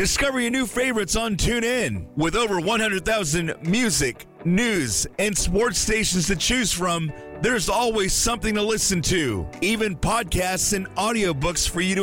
Discover your new favorites on TuneIn. With over 100,000 music, news, and sports stations to choose from, there's always something to listen to. Even podcasts and audiobooks for you to